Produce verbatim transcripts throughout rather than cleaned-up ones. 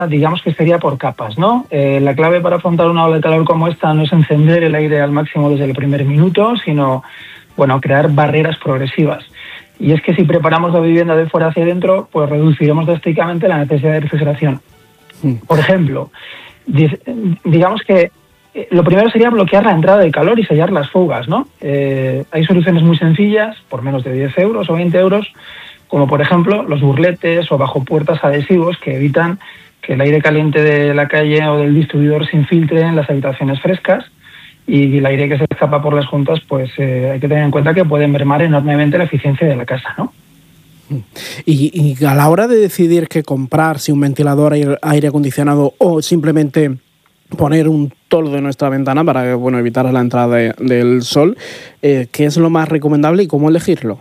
digamos que sería por capas, ¿no? Eh, la clave para afrontar una ola de calor como esta no es encender el aire al máximo desde el primer minuto, sino, bueno, crear barreras progresivas. Y es que si preparamos la vivienda de fuera hacia adentro, pues reduciremos drásticamente la necesidad de refrigeración. Por ejemplo, digamos que lo primero sería bloquear la entrada de calor y sellar las fugas, ¿no? Eh, hay soluciones muy sencillas, por menos de diez euros o veinte euros, como por ejemplo los burletes o bajopuertas adhesivos que evitan que el aire caliente de la calle o del distribuidor se infiltre en las habitaciones frescas, y el aire que se escapa por las juntas, pues eh, hay que tener en cuenta que puede mermar enormemente la eficiencia de la casa, ¿no? Y, y a la hora de decidir qué comprar, si un ventilador, aire, aire acondicionado o simplemente poner un toldo en nuestra ventana para, bueno, evitar la entrada de, del sol, eh, ¿qué es lo más recomendable y cómo elegirlo?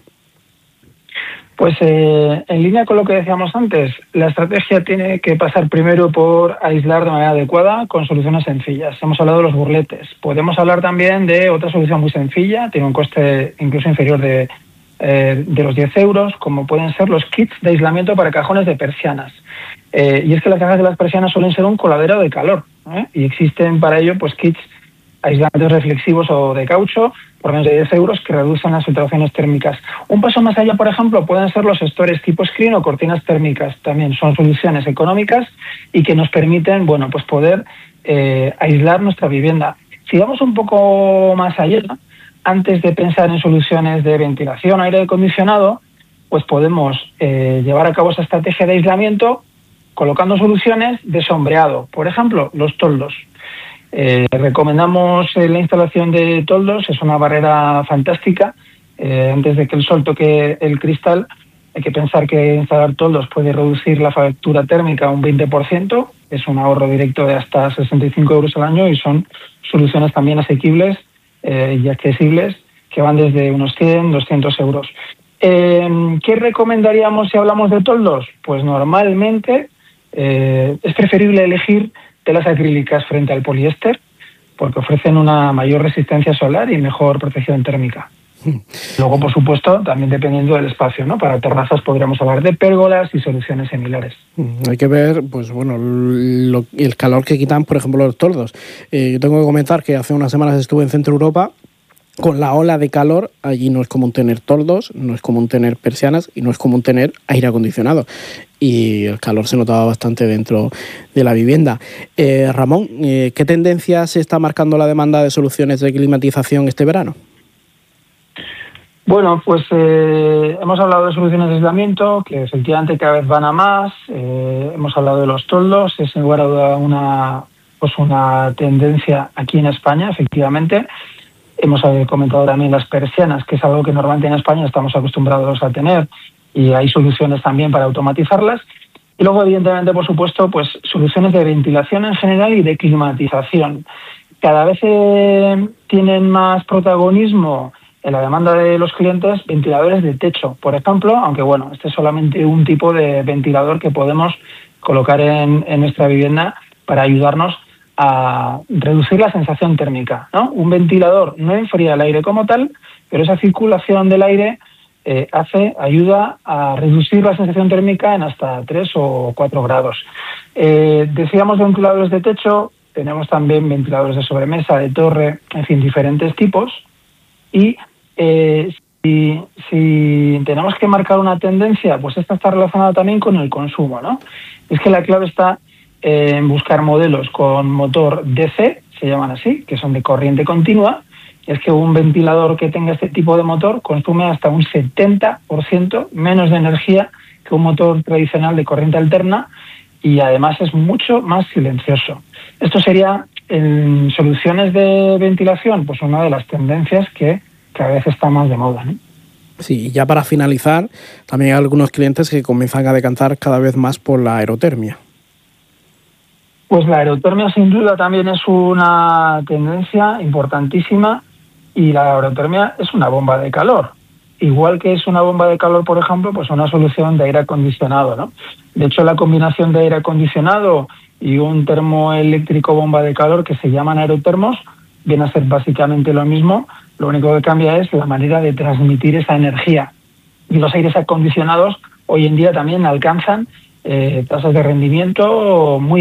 Pues eh, en línea con lo que decíamos antes, la estrategia tiene que pasar primero por aislar de manera adecuada con soluciones sencillas. Hemos hablado de los burletes. Podemos hablar también de otra solución muy sencilla, tiene un coste incluso inferior de, eh, de los diez euros, como pueden ser los kits de aislamiento para cajones de persianas. Eh, y es que las cajas de las persianas suelen ser un coladero de calor, ¿eh? Y existen para ello pues kits aislantes reflexivos o de caucho por menos de diez euros que reducen las filtraciones térmicas. Un paso más allá, por ejemplo, pueden ser los estores tipo screen o cortinas térmicas. También son soluciones económicas y que nos permiten, bueno, pues poder eh, aislar nuestra vivienda. Si vamos un poco más allá, antes de pensar en soluciones de ventilación, aire acondicionado, pues podemos eh, llevar a cabo esa estrategia de aislamiento colocando soluciones de sombreado. Por ejemplo, los toldos. Eh, recomendamos eh, la instalación de toldos, es una barrera fantástica. Eh, antes de que el sol toque el cristal, hay que pensar que instalar toldos puede reducir la factura térmica un veinte por ciento, es un ahorro directo de hasta sesenta y cinco euros al año y son soluciones también asequibles eh, y accesibles que van desde unos cien, doscientos euros. Eh, ¿Qué recomendaríamos si hablamos de toldos? Pues normalmente eh, es preferible elegir telas acrílicas frente al poliéster porque ofrecen una mayor resistencia solar y mejor protección térmica. Luego, por supuesto, también dependiendo del espacio, ¿no? Para terrazas podríamos hablar de pérgolas y soluciones similares. Hay que ver, pues bueno, lo, el calor que quitan, por ejemplo, los toldos. Eh, yo tengo que comentar que hace unas semanas estuve en Centro Europa. Con la ola de calor, allí no es común tener toldos, no es común tener persianas y no es común tener aire acondicionado. Y el calor se notaba bastante dentro de la vivienda. Eh, Ramón, eh, ¿qué tendencia se está marcando la demanda de soluciones de climatización este verano? Bueno, pues eh, hemos hablado de soluciones de aislamiento, que efectivamente cada vez van a más. Eh, hemos hablado de los toldos, es sin lugar a duda una, pues una tendencia aquí en España, efectivamente. Hemos comentado también las persianas, que es algo que normalmente en España estamos acostumbrados a tener y hay soluciones también para automatizarlas. Y luego, evidentemente, por supuesto, pues soluciones de ventilación en general y de climatización. Cada vez eh, tienen más protagonismo en la demanda de los clientes ventiladores de techo, por ejemplo, aunque bueno, este es solamente un tipo de ventilador que podemos colocar en, en nuestra vivienda para ayudarnos a reducir la sensación térmica, ¿no? Un ventilador no enfría el aire como tal, pero esa circulación del aire eh, hace, ayuda a reducir la sensación térmica en hasta tres o cuatro grados. Eh, decíamos ventiladores de techo, tenemos también ventiladores de sobremesa, de torre, en fin, diferentes tipos. Y eh, si, si tenemos que marcar una tendencia, pues esta está relacionada también con el consumo, ¿no? Es que la clave está en buscar modelos con motor D C, se llaman así, que son de corriente continua. Es que un ventilador que tenga este tipo de motor consume hasta un setenta por ciento menos de energía que un motor tradicional de corriente alterna y además es mucho más silencioso. Esto sería, en soluciones de ventilación, pues una de las tendencias que cada vez está más de moda, ¿no? Sí, y ya para finalizar, también hay algunos clientes que comienzan a decantar cada vez más por la aerotermia. Pues la aerotermia sin duda también es una tendencia importantísima y la aerotermia es una bomba de calor. Igual que es una bomba de calor, por ejemplo, pues una solución de aire acondicionado, ¿no? De hecho, la combinación de aire acondicionado y un termoeléctrico bomba de calor que se llaman aerotermos viene a ser básicamente lo mismo. Lo único que cambia es la manera de transmitir esa energía. Y los aires acondicionados hoy en día también alcanzan eh, tasas de rendimiento muy